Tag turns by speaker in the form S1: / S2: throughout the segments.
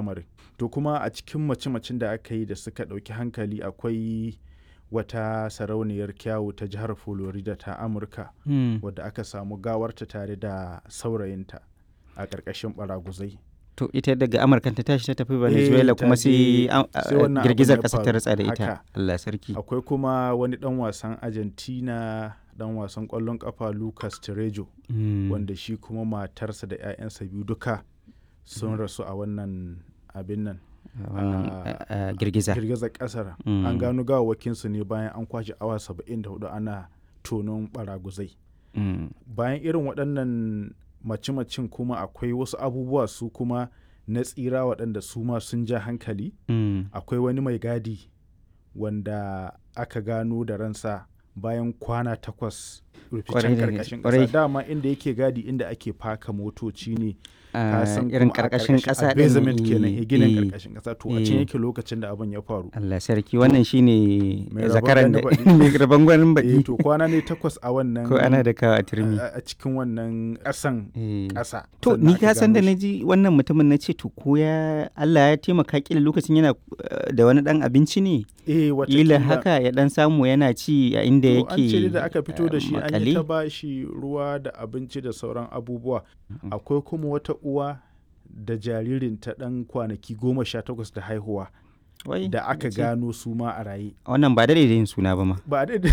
S1: lamarin. To kuma a cikin mace-macen da aka yi da suka ɗauki hankali akwai wata sarauniyar kyawu ta jihar Florida ta Amurka wadda aka samu gawarta tare da saurayinta a ƙarƙashin ɓaraguzai.
S2: To ita daga Amurka ta tashi ta tafi Venezuela kuma sai girgizar ƙasa ta ratsa da ita. Allah sarki.
S1: Akwai kuma wani ɗan wasan Argentina ɗan wasan ƙwallon ƙafa Lucas Terejo wanda shi kuma matarsa da 'ya'yansa biyu duka sun rasu a wannan abin nan.
S2: Girgizar
S1: ƙasar. An gano gawawakinsu ne bayan an kwashe awa 74 ana tonon ɓaraguzai. Bayan irin waɗannan mace-macen kuma akwai wasu abubuwa su kuma na tsira waɗanda su ma sun ja hankali. Akwai wani mai gadi wanda aka gano da ransa bayan kwana 8 ruficen karkashin ƙasa. Dama inda yake gadi inda ake faka motoci ne.
S2: Irin karkashin ƙasa
S1: ɗin basement kenan ginin karkashin ƙasa to a can yake lokacin da abin ya faru.
S2: Allah sarki wannan shine zakaran da mai rabon gwanin baɗi.
S1: To kwana ne 8 a wannan
S2: ko ana da kawo a turmi
S1: a cikin wannan ƙasan ƙasa.
S2: To ni ka san da naji wannan mutumin na ce to ko ya Allah ya taimaka kila lokacin yana da wani ɗan abinci ne. Kila haka ya ɗan samu yana ci a inda yake.
S1: An ce da aka fito da shi an yi ta bashi ruwa da abinci da sauran abubuwa. Akwai kuma wata uwa da jaririnta ɗan kwanaki 18 da haihuwa da aka gano su ma a raye.
S2: Wannan ba da yin suna ba ma.
S1: Ba da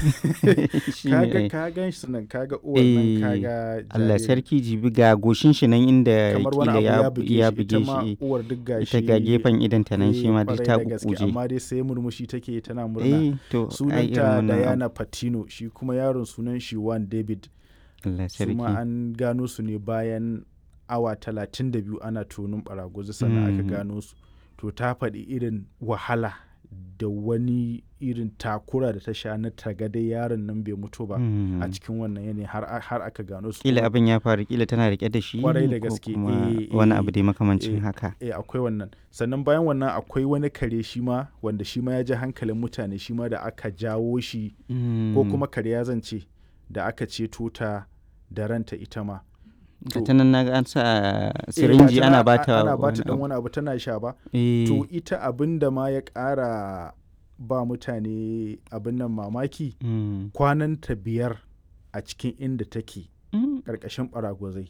S1: ka gan shi nan kaga uwar nan kaga
S2: Allah sarki jibi ga goshin shi nan inda kila ya buge shi.
S1: Uwar duk gashi.
S2: Ita ga gefen idan ta nan shi ma duk ta kukuje.
S1: Amma dai sai murmushi take tana murna. Sunanta Diana Patino shi kuma yaron sunan shi Juan David.
S2: Allah sarki.
S1: Kuma an gano su ne bayan awa 32 ana tonin ɓaraguzi sannan aka gano su. To ta faɗi irin wahala da wani irin takura da ta sha na tagadai yaron nan bai mutu ba a cikin wannan yanayi har aka gano su.
S2: Kila abin ya faru kila tana rike da shi
S1: kwarai da gaske
S2: wani abu dai makamancin haka.
S1: Akwai wannan sannan bayan wannan akwai wani kare shi ma wanda shi ma ya ji hankalin mutane shi ma da aka jawo shi ko kuma kare ya zance da aka ceto ta da ranta ita ma.
S2: ta nan naga an sa sirinji ana bata
S1: dan wani abu tana sha ba. To ita abin da ma ya ƙara ba mutane abin nan mamaki kwananta 5 a cikin inda take ƙarƙashin ɓaragwazai.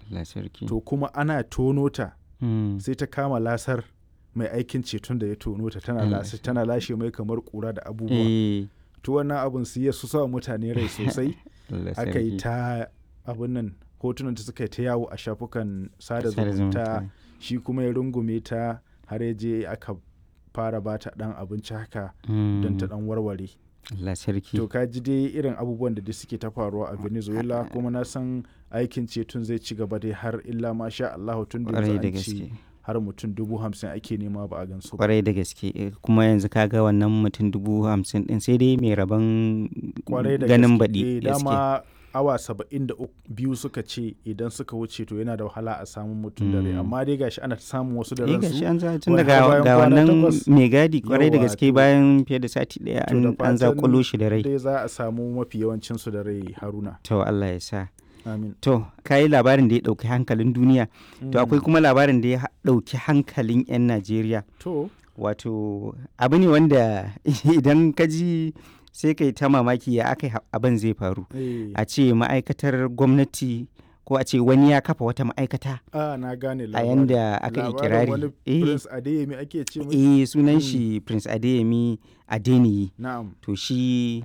S1: To kuma ana tono ta sai ta kama lasar mai aikin ceton da ya tono ta tana lashe mai kamar ƙura da abubuwa. To wannan abin su ya sa mutane rai sosai aka yi ta abin nan hotunan ta suka yi ta yawo a shafukan sada zumunta shi kuma ya rungume ta har ya je aka fara ba ta dan abinci haka don ta dan warware.
S2: Allah sarki.
S1: To ka ji dai irin abubuwan da suke ta faruwa a Venezuela kuma na san aikin ceton zai ci gaba dai har illa ma sha Allah tun da an ci har mutum 50,000 ake nema ba a gansu.
S2: Kwarai da gaske kuma yanzu kaga wannan mutum 50,000 din sai dai mai rabon ganin baɗi.
S1: Dama awa 72 suka ce idan suka wuce to yana da wahala a samun mutum da rai amma dai gashi ana samun wasu da ransu.
S2: Gashi an tun daga ga wannan mai gadi kwarai da gaske bayan fiye da sati daya an zakulo shi da rai.
S1: Dai za a samu mafi yawancin su da rai Haruna.
S2: To Allah ya sa.
S1: Amin.
S2: To kai labarin da ya dauki hankalin duniya to akwai kuma labarin da ya dauki hankalin 'yan Najeriya.
S1: To
S2: wato abu ne wanda idan ka ji sai kai ta mamaki ya aka abin zai faru. A ce ma'aikatar gwamnati ko a ce wani ya kafa wata ma'aikata
S1: na gane
S2: a yanda aka yi kirari.
S1: Wani Prince Adeyemi ake ce mai?
S2: Sunan shi Prince Adeyemi Adeniyi.
S1: Na'am.
S2: To shi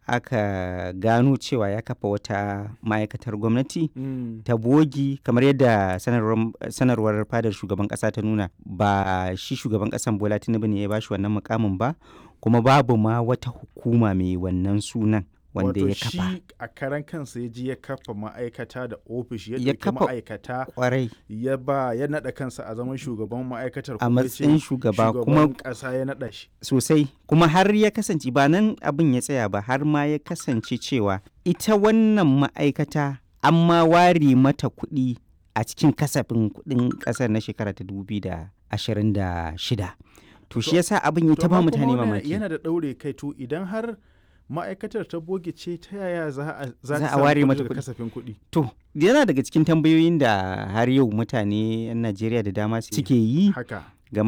S2: aka gano cewa ya kafa wata ma'aikatar gwamnati ta bogi kamar yadda sanarwar fadar shugaban kasa ta nuna ba shi shugaban kasan Bola Tinubu ne ya bashi wannan mukamin ba kuma babu ma wata hukuma mai wannan sunan wanda ya kafa.
S1: Wato shi a karan kansa ya ji ya kafa ma'aikata da ofishi ya ɗauki ma'aikata ya naɗa kansa a zaman shugaban ma'aikatar
S2: a matsayin shugaba kuma
S1: ƙasa ya naɗa shi
S2: sosai kuma har ya kasance ba nan abin ya tsaya ba har ma ya kasance cewa ita wannan ma'aikata an ma ware mata kuɗi a cikin kasafin kuɗin ƙasar na shekara ta 2026. To shi yasa abin ya ta ba mutane mamaki.
S1: Yana da ɗaure kai to idan har ma'aikatar ta boge ce ta yaya za
S2: a ware mata
S1: kasafin kuɗi.
S2: To yana daga cikin tambayoyin da har yau mutane 'yan Najeriya da dama suke yi.
S1: Haka.